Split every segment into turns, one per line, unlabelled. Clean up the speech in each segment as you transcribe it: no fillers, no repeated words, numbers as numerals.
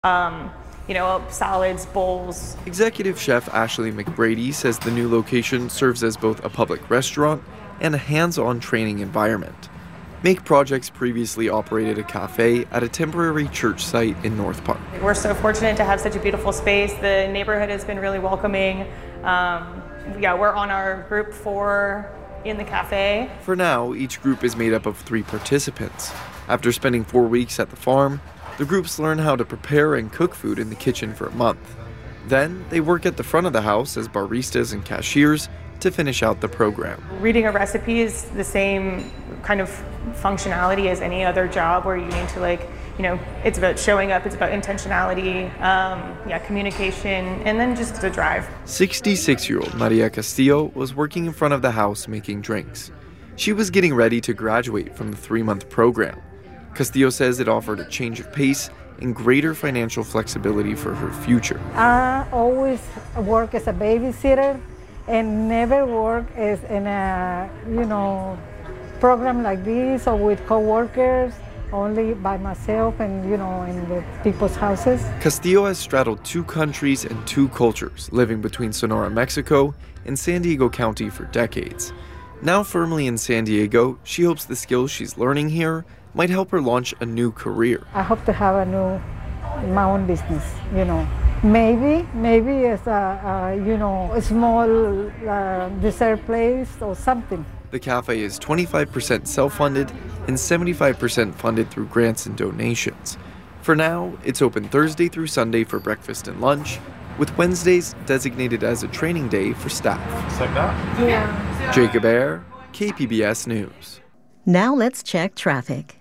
Salads, bowls.
Executive Chef Ashley McBrady says the new location serves as both a public restaurant and a hands-on training environment. Make Projects previously operated a cafe at a temporary church site in North Park.
We're so fortunate to have such a beautiful space. The neighborhood has been really welcoming. We're on our group 4 in the cafe.
For now, each group is made up of 3 participants. After spending 4 weeks at the farm, the groups learn how to prepare and cook food in the kitchen for a month. Then they work at the front of the house as baristas and cashiers to finish out the program.
Reading a recipe is the same kind of functionality as any other job where you need to it's about showing up, it's about intentionality, communication, and then just the drive.
66-year-old Maria Castillo was working in front of the house making drinks. She was getting ready to graduate from the 3-month program. Castillo says it offered a change of pace and greater financial flexibility for her future.
I always work as a babysitter and never work as in a, program like this or with coworkers, only by myself and, in the people's houses.
Castillo has straddled 2 countries and 2 cultures, living between Sonora, Mexico, and San Diego County for decades. Now firmly in San Diego, she hopes the skills she's learning here might help her launch a new career.
I hope to have my own business, Maybe as a small dessert place or something.
The cafe is 25% self-funded and 75% funded through grants and donations. For now, it's open Thursday through Sunday for breakfast and lunch, with Wednesdays designated as a training day for staff.
Just like that?
Yeah.
Jacob Ayer, KPBS News.
Now let's check traffic.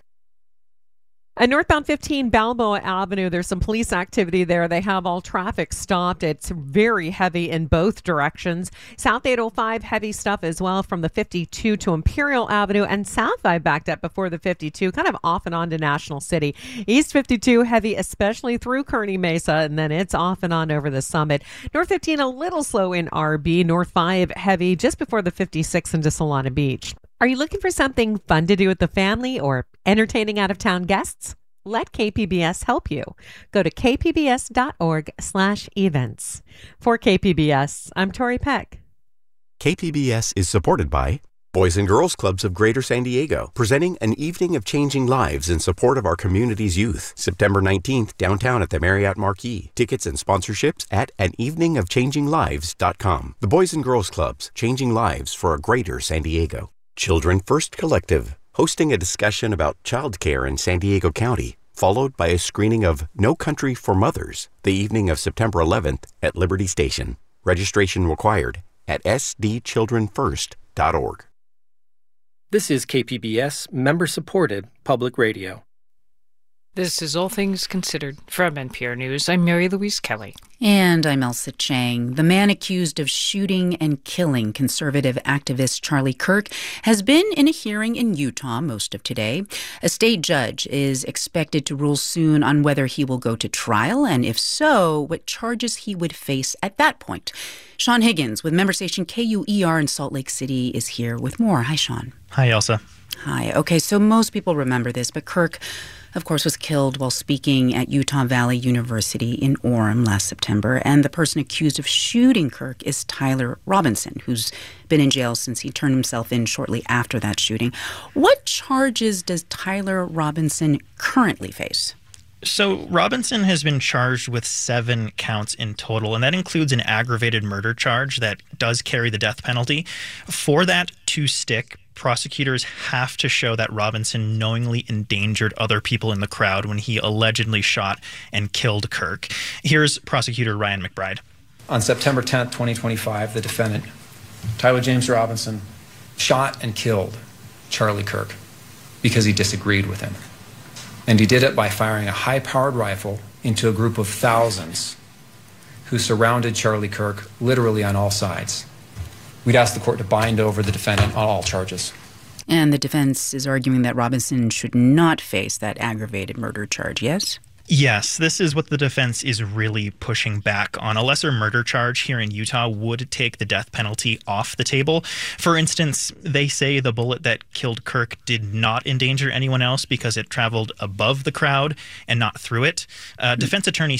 At northbound 15 Balboa Avenue, there's some police activity there. They have all traffic stopped. It's very heavy in both directions. South 805, heavy stuff as well from the 52 to Imperial Avenue, and South I backed up before the 52, kind of off and on to National City. East 52, heavy, especially through Kearney Mesa, and then it's off and on over the Summit. North 15, a little slow in RB. North 5, heavy just before the 56 into Solana Beach. Are you looking for something fun to do with the family or entertaining out-of-town guests? Let KPBS help you. Go to kpbs.org/events. For KPBS, I'm Tori Peck.
KPBS is supported by Boys and Girls Clubs of Greater San Diego, presenting an evening of changing lives in support of our community's youth. September 19th, downtown at the Marriott Marquis. Tickets and sponsorships at aneveningoфchanginglives.com. The Boys and Girls Clubs, changing lives for a Greater San Diego. Children First Collective, hosting a discussion about childcare in San Diego County, followed by a screening of No Country for Mothers, the evening of September 11th at Liberty Station. Registration required at sdchildrenfirst.org.
This is KPBS, member-supported public radio.
This is All Things Considered. From NPR News, I'm Mary Louise Kelly.
And I'm Elsa Chang. The man accused of shooting and killing conservative activist Charlie Kirk has been in a hearing in Utah most of today. A state judge is expected to rule soon on whether he will go to trial, and if so, what charges he would face at that point. Sean Higgins with member station KUER in Salt Lake City is here with more. Hi, Sean.
Hi, Elsa.
Hi. Okay, so most people remember this, but Kirk, of course, was killed while speaking at Utah Valley University in Orem last September. And the person accused of shooting Kirk is Tyler Robinson, who's been in jail since he turned himself in shortly after that shooting. What charges does Tyler Robinson currently face?
So Robinson has been charged with 7 counts in total, and that includes an aggravated murder charge that does carry the death penalty. For that to stick, prosecutors have to show that Robinson knowingly endangered other people in the crowd when he allegedly shot and killed Kirk. Here's prosecutor Ryan McBride.
On September 10th, 2025, the defendant, Tyler James Robinson, shot and killed Charlie Kirk because he disagreed with him. And he did it by firing a high-powered rifle into a group of thousands who surrounded Charlie Kirk literally on all sides. We'd ask the court to bind over the defendant on all charges.
And the defense is arguing that Robinson should not face that aggravated murder charge, yes?
Yes, this is what the defense is really pushing back on. A lesser murder charge here in Utah would take the death penalty off the table. For instance, they say the bullet that killed Kirk did not endanger anyone else because it traveled above the crowd and not through it. Defense attorney